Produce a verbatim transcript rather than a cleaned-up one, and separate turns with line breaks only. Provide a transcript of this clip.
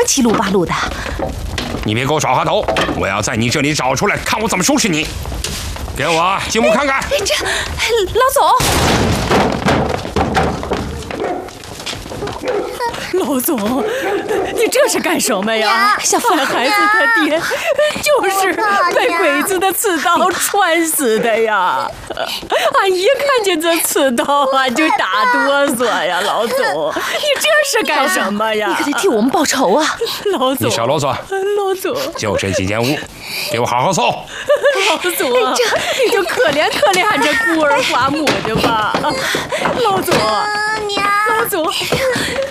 七路八路的。
你别给我耍滑头，我要在你这里找出来，看我怎么收拾你。给我进屋看看。
这，老总。
老总，你这是干什么呀？
小凤，
孩子他爹就是被鬼子的刺刀穿死的呀！俺一看见这刺刀，俺就打哆嗦呀！老总，你这是干什么呀？
你可得替我们报仇啊！
老总，
你少啰嗦。
老总，
就这几间屋，给我好好搜。
老总，你就可怜可怜俺这孤儿寡母的吧。老总，
娘，
老总。